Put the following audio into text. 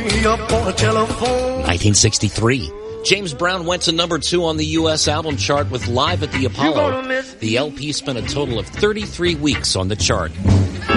1963. James Brown went to number 2 on the U.S. album chart with Live at the Apollo. The LP spent a total of 33 weeks on the chart.